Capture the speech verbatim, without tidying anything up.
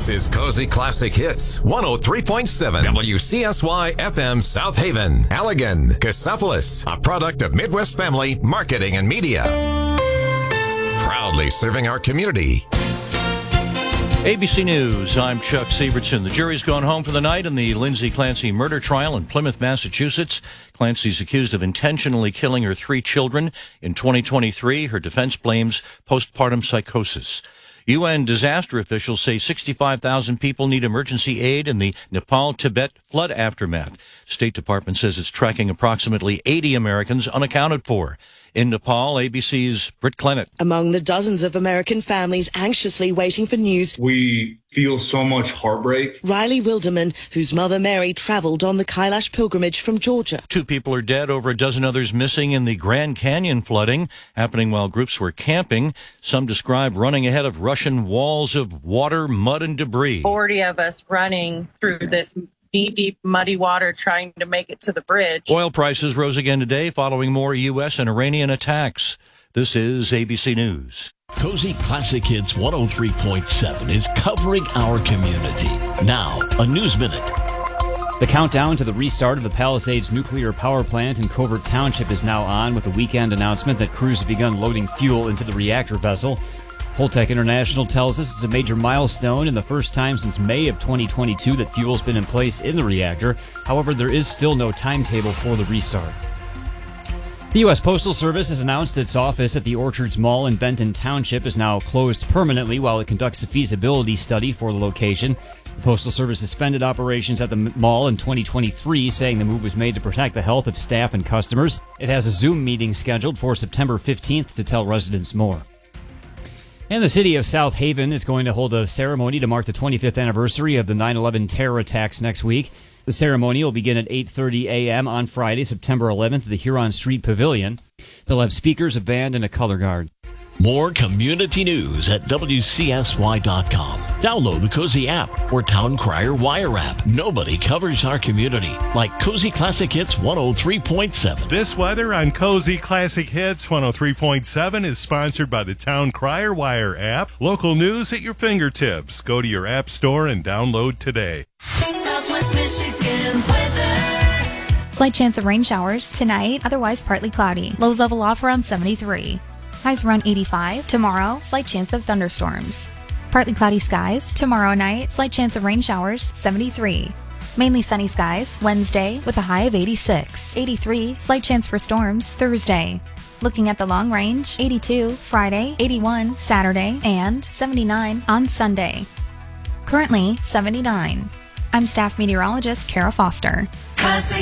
This is Cozy Classic Hits, one oh three point seven W C S Y F M South Haven, Allegan, Cassopolis, a product of Midwest Family Marketing and Media. Proudly serving our community. A B C News, I'm Chuck Sievertson. The jury's gone home for the night in the Lindsay Clancy murder trial in Plymouth, Massachusetts. Clancy's accused of intentionally killing her three children. In twenty twenty-three, her defense blames postpartum psychosis. U N disaster officials say sixty-five thousand people need emergency aid in the Nepal-Tibet flood aftermath. State Department says it's tracking approximately eighty Americans unaccounted for. In Nepal, A B C's Britt Clennett. Among the dozens of American families anxiously waiting for news, we feel so much heartbreak. Riley Wilderman, whose mother Mary traveled on the Kailash pilgrimage from Georgia. Two people are dead, over a dozen others missing in the Grand Canyon flooding, happening while groups were camping. Some describe running ahead of Russian walls of water, mud, and debris. forty of us running through this knee-deep, muddy water trying to make it to the bridge. Oil prices rose again today following more U S and Iranian attacks. This is A B C News. Cozy Classic Hits one oh three point seven is covering our community. Now, a News Minute. The countdown to the restart of the Palisades nuclear power plant in Covert Township is now on, with a weekend announcement that crews have begun loading fuel into the reactor vessel. Holtec International tells us it's a major milestone and the first time since May of twenty twenty-two that fuel's been in place in the reactor. However, there is still no timetable for the restart. The U S Postal Service has announced that its office at the Orchards Mall in Benton Township is now closed permanently while it conducts a feasibility study for the location. The Postal Service suspended operations at the mall in twenty twenty-three, saying the move was made to protect the health of staff and customers. It has a Zoom meeting scheduled for September fifteenth to tell residents more. And the city of South Haven is going to hold a ceremony to mark the twenty-fifth anniversary of the nine eleven terror attacks next week. The ceremony will begin at eight thirty a.m. on Friday, September eleventh, at the Huron Street Pavilion. They'll have speakers, a band, and a color guard. More community news at W C S Y dot com. Download the Cozy app or Town Crier Wire app. Nobody covers our community like Cozy Classic Hits one oh three point seven. This weather on Cozy Classic Hits one oh three point seven is sponsored by the Town Crier Wire app. Local news at your fingertips. Go to your app store and download today. Southwest Michigan weather. Slight chance of rain showers tonight, otherwise partly cloudy. Lows level off around seventy-three. Highs around eighty-five. Tomorrow, slight chance of thunderstorms. Partly cloudy skies. Tomorrow night, slight chance of rain showers, seventy-three. Mainly sunny skies. Wednesday, with a high of eighty-six. eighty-three, slight chance for storms. Thursday. Looking at the long range, eighty-two. Friday, eighty-one. Saturday, and seventy-nine on Sunday. Currently, seventy-nine. I'm staff meteorologist Kara Foster. Classic